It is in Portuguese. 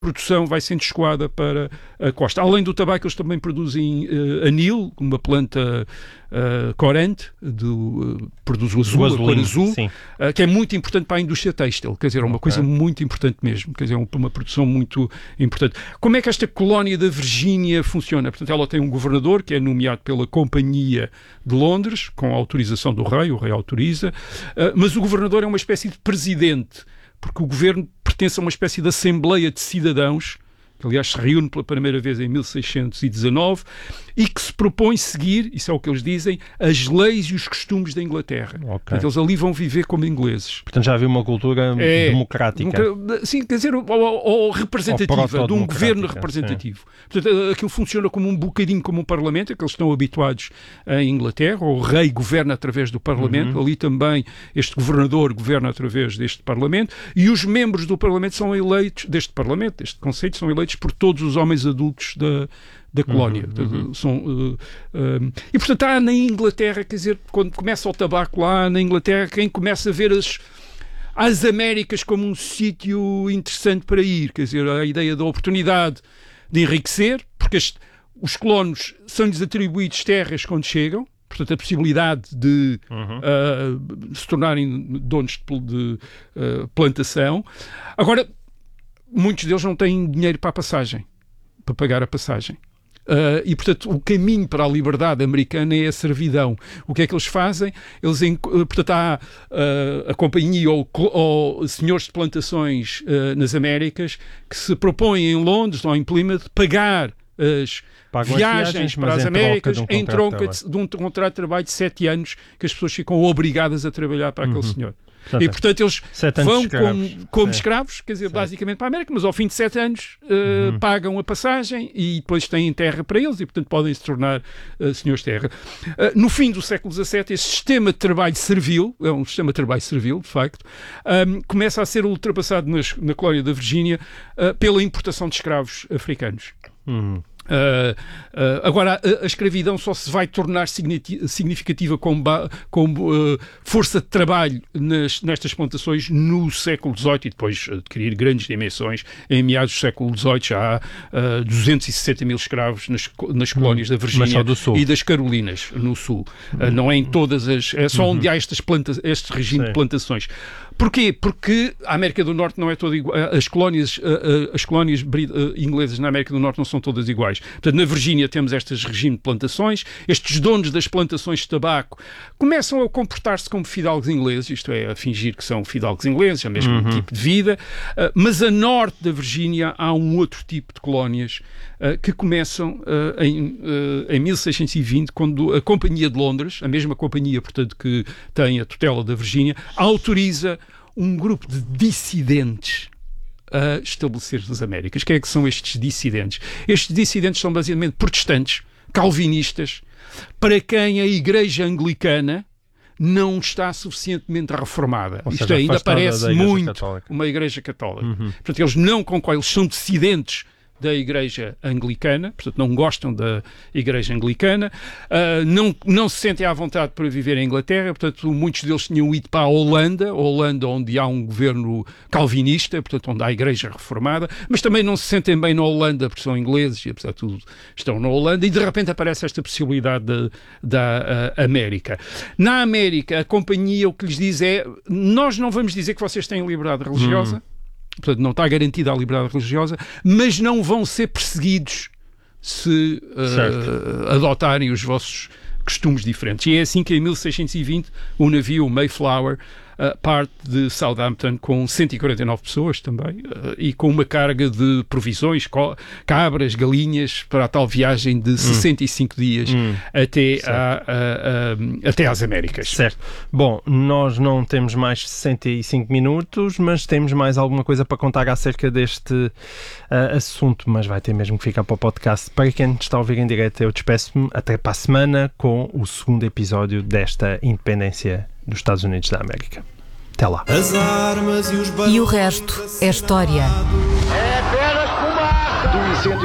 produção vai sendo escoada para a costa. Além do tabaco, eles também produzem anil, uma planta corante, produz o azul, a cor azul, que é muito importante para a indústria têxtil. Quer dizer, é uma coisa muito importante mesmo. Quer dizer, é uma produção muito importante. Como é que esta colónia da Virgínia funciona? Portanto, ela tem um governador que é nomeado pela Companhia de Londres, com a autorização do rei, o rei autoriza, mas o governador é uma espécie de presidente, porque o governo pertence a uma espécie de Assembleia de Cidadãos, que aliás se reúne pela primeira vez em 1619, e que se propõe seguir, isso é o que eles dizem, as leis e os costumes da Inglaterra. Portanto, eles ali vão viver como ingleses. Portanto, já havia uma cultura democrática. Sim, quer dizer, ou representativa, de um governo representativo. Portanto, aquilo funciona como um bocadinho como um parlamento, é que eles estão habituados em Inglaterra, o rei governa através do parlamento, ali também este governador governa através deste parlamento, e os membros do parlamento são eleitos, deste parlamento, deste conceito, são eleitos por todos os homens adultos da colónia. E, portanto, há na Inglaterra, quer dizer, quando começa o tabaco lá na Inglaterra, quem começa a ver as Américas como um sítio interessante para ir, quer dizer, a ideia da oportunidade de enriquecer, porque os colonos são-lhes atribuídos terras quando chegam, portanto, a possibilidade de se tornarem donos de plantação. Agora, muitos deles não têm dinheiro para a passagem, para pagar a passagem. E, portanto, o caminho para a liberdade americana é a servidão. O que é que eles fazem? Portanto, há a companhia ou senhores de plantações nas Américas que se propõem em Londres ou em Plymouth pagar as viagens para as Américas em troca de um contrato de trabalho de 7 anos que as pessoas ficam obrigadas a trabalhar para aquele senhor. E, portanto, eles vão como escravos, quer dizer, basicamente para a América, mas ao fim de 7 anos pagam a passagem e depois têm terra para eles e, portanto, podem se tornar senhores de terra. No fim do século XVII, este sistema de trabalho servil, é um sistema de trabalho servil, de facto, começa a ser ultrapassado na colónia da Virgínia pela importação de escravos africanos. Agora, a escravidão só se vai tornar significativa como força de trabalho nestas plantações no século XVIII e depois adquirir grandes dimensões. Em meados do século XVIII já há 260 mil escravos nas colónias da Virgínia e das Carolinas, no sul. Não é em todas é só onde há este regime de plantações. Porquê? Porque a América do Norte não é toda igual. As colónias inglesas na América do Norte não são todas iguais. Portanto, na Virgínia temos este regime de plantações. Estes donos das plantações de tabaco começam a comportar-se como fidalgos ingleses, isto é, a fingir que são fidalgos ingleses, é o mesmo tipo de vida. Mas a norte da Virgínia há um outro tipo de colónias que começam em 1620, quando a Companhia de Londres, a mesma companhia, portanto, que tem a tutela da Virgínia, autoriza um grupo de dissidentes a estabelecer-se nas Américas. Quem é que são estes dissidentes? Estes dissidentes são basicamente protestantes, calvinistas, para quem a Igreja Anglicana não está suficientemente reformada. Isto ainda parece muito uma Igreja Católica. Portanto, eles não concordam, eles são dissidentes da Igreja Anglicana, portanto não gostam da Igreja Anglicana, não se sentem à vontade para viver em Inglaterra, portanto muitos deles tinham ido para a Holanda onde há um governo calvinista, portanto onde há a Igreja reformada, mas também não se sentem bem na Holanda porque são ingleses e apesar de tudo estão na Holanda e de repente aparece esta possibilidade da América. Na América a companhia o que lhes diz é, nós não vamos dizer que vocês têm liberdade religiosa, portanto, não está garantida a liberdade religiosa, mas não vão ser perseguidos se adotarem os vossos costumes diferentes. E é assim que em 1620 o navio Mayflower parte de Southampton com 149 pessoas também e com uma carga de provisões, cabras, galinhas, para a tal viagem de 65 dias até às Américas. Certo. Bom, nós não temos mais 65 minutos, mas temos mais alguma coisa para contar acerca deste assunto, mas vai ter mesmo que ficar para o podcast. Para quem está a ouvir em direto, eu despeço-me até para a semana com o segundo episódio desta independência dos Estados Unidos da América. Até lá. E o resto é história.